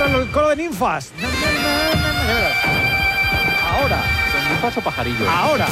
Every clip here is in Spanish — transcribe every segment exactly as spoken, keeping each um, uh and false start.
el coro de ninfas. Ahora. ¿Son ninfas o pajarillos? Ahora.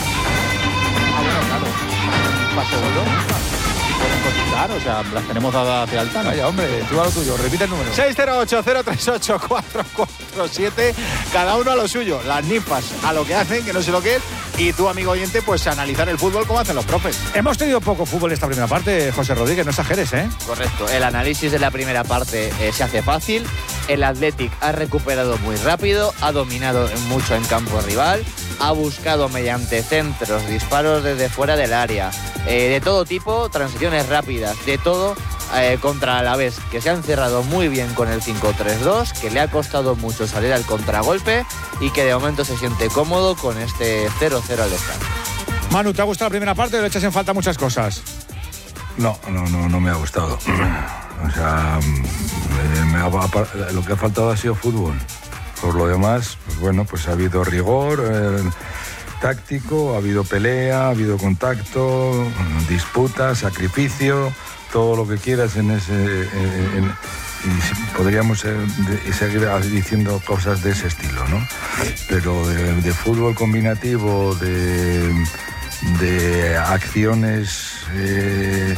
Ah, bueno, claro. Paso de pueden cotizar, o sea, las tenemos dadas de alta, ¿no? Vaya, hombre, tú a lo tuyo, repite el número. seis cero ocho, cero tres ocho, cuatro cuatro siete, cada uno a lo suyo. Las ninfas a lo que hacen, que no sé lo que es, y tú, amigo oyente, pues analizar el fútbol como hacen los profes. Hemos tenido poco fútbol esta primera parte, José Rodríguez, no exageres, ¿eh? Correcto, el análisis de la primera parte eh, se hace fácil. El Athletic ha recuperado muy rápido, ha dominado mucho en campo rival, ha buscado mediante centros, disparos desde fuera del área, eh, de todo tipo, transiciones rápidas, de todo eh, contra Alavés, que se ha encerrado muy bien con el cinco tres dos, que le ha costado mucho salir al contragolpe y que de momento se siente cómodo con este cero cero al descanso. Manu, ¿te ha gustado la primera parte o le echas en falta muchas cosas? No, no, no, no me ha gustado. O sea, me ha, lo que ha faltado ha sido fútbol. Por lo demás, pues bueno, pues ha habido rigor eh, táctico, ha habido pelea, ha habido contacto, disputa, sacrificio, todo lo que quieras en ese... En, en, y podríamos eh, de, seguir diciendo cosas de ese estilo, ¿no? Pero de, de fútbol combinativo, de, de acciones... Eh,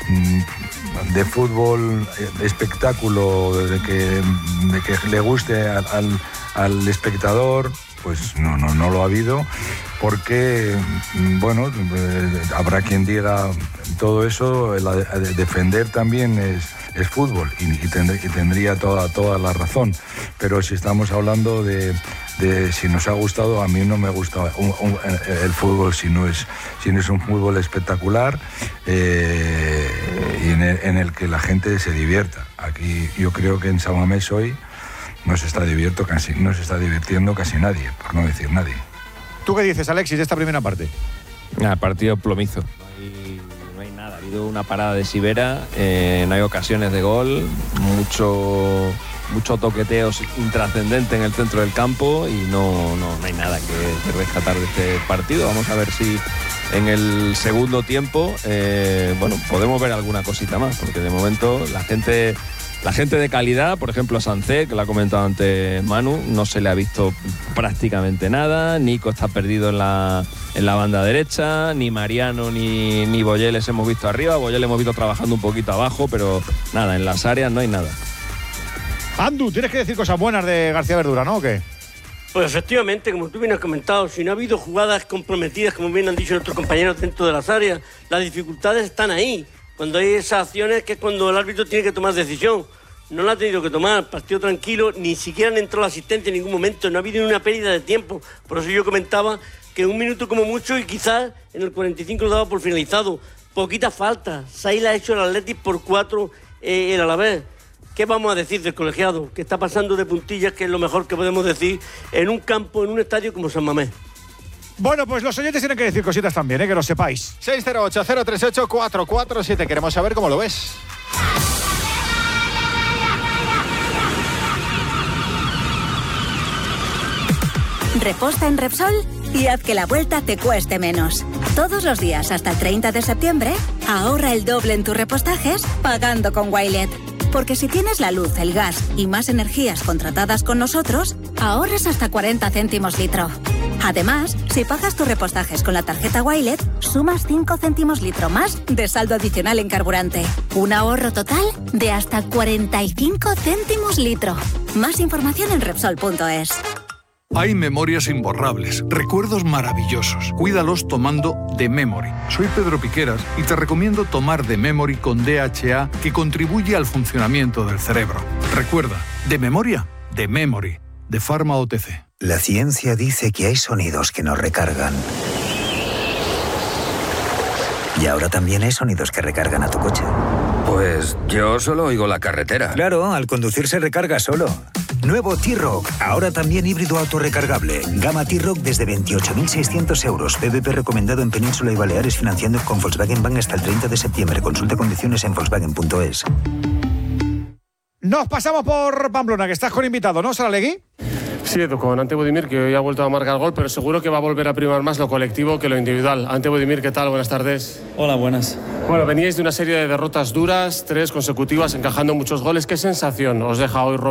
de fútbol, de espectáculo, de que, de que le guste al, al, al espectador, pues no, no, no lo ha habido, porque, bueno, eh, habrá quien diga todo eso, el, el defender también es, es fútbol, y, y, tendría, y tendría toda, toda la razón, pero si estamos hablando de, de si nos ha gustado, a mí no me gusta un, un, el fútbol si no es, si no es un fútbol espectacular, eh, y en el, en el que la gente se divierta. Aquí yo creo que en San Mamés hoy no se está divirtiendo casi, no se está divirtiendo casi nadie, por no decir nadie. ¿Tú qué dices, Alexis, de esta primera parte? Ah, partido plomizo. No hay, no hay nada. Ha habido una parada de Sivera, eh, no hay ocasiones de gol, mucho, mucho toqueteo intrascendente en el centro del campo y no, no, no hay nada que, que rescatar de este partido. Vamos a ver si en el segundo tiempo, eh, bueno, podemos ver alguna cosita más, porque de momento la gente... La gente de calidad, por ejemplo a Sancé, que lo ha comentado antes Manu, no se le ha visto prácticamente nada. Nico está perdido en la, en la banda derecha, ni Mariano ni, ni Boyeles hemos visto arriba. Boyeles hemos visto trabajando un poquito abajo, pero nada, en las áreas no hay nada. Andu, tienes que decir cosas buenas de García Verdura, ¿no? ¿O qué? Pues efectivamente, como tú bien has comentado, si no ha habido jugadas comprometidas, como bien han dicho nuestros compañeros dentro de las áreas, las dificultades están ahí. Cuando hay esas acciones, que es cuando el árbitro tiene que tomar decisión. No la ha tenido que tomar, partido tranquilo, ni siquiera han entrado el asistente en ningún momento, no ha habido ni una pérdida de tiempo. Por eso yo comentaba que un minuto como mucho y quizás en el cuarenta y cinco lo daba por finalizado. Poquita falta, seis la ha hecho el Athletic por cuatro eh, el Alavés. ¿Qué vamos a decir del colegiado? Que está pasando de puntillas, que es lo mejor que podemos decir, en un campo, en un estadio como San Mamés. Bueno, pues los oyentes tienen que decir cositas también, ¿eh? Que lo sepáis. seis cero ocho, cero tres ocho, cuatro cuatro siete. Queremos saber cómo lo ves. Reposta en Repsol y haz que la vuelta te cueste menos. Todos los días hasta el treinta de septiembre, ahorra el doble en tus repostajes pagando con Wilet. Porque si tienes la luz, el gas y más energías contratadas con nosotros, ahorras hasta cuarenta céntimos litro. Además, si pagas tus repostajes con la tarjeta Wilet, sumas cinco céntimos litro más de saldo adicional en carburante. Un ahorro total de hasta cuarenta y cinco céntimos litro. Más información en Repsol punto es. Hay memorias imborrables, recuerdos maravillosos. Cuídalos tomando The Memory. Soy Pedro Piqueras y te recomiendo tomar The Memory con D H A, que contribuye al funcionamiento del cerebro. Recuerda, de memoria, The Memory, de Pharma O T C. La ciencia dice que hay sonidos que nos recargan. Y ahora también hay sonidos que recargan a tu coche. Pues yo solo oigo la carretera. Claro, al conducir se recarga solo. Nuevo T-Roc, ahora también híbrido autorrecargable. Gama T-Roc desde veintiocho mil seiscientos euros. P V P recomendado en Península y Baleares, financiando con Volkswagen Bank hasta el treinta de septiembre. Consulta condiciones en Volkswagen punto es. Nos pasamos por Pamplona, que estás con invitado, ¿no, Saralegui? Sí, con Ante Budimir, que hoy ha vuelto a marcar gol, pero seguro que va a volver a primar más lo colectivo que lo individual. Ante Budimir, ¿qué tal? Buenas tardes. Hola, buenas. Bueno, veníais de una serie de derrotas duras, tres consecutivas, encajando muchos goles. ¿Qué sensación os deja hoy